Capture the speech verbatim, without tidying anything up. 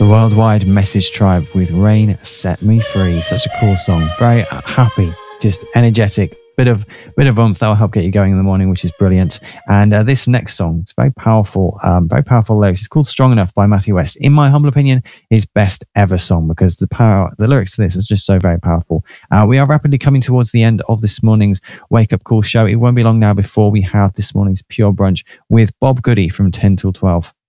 The Worldwide Message Tribe with Rain Set Me Free. Such a cool song. Very happy, just energetic. Bit of bit of oomph that will help get you going in the morning, which is brilliant. And uh, this next song, it's very powerful, um, very powerful lyrics. It's called Strong Enough by Matthew West. In my humble opinion, his best ever song, because the power, the lyrics to this is just so very powerful. Uh, we are rapidly coming towards the end of this morning's Wake Up Call show. It won't be long now before we have this morning's Pure Brunch with Bob Goody from ten till twelve.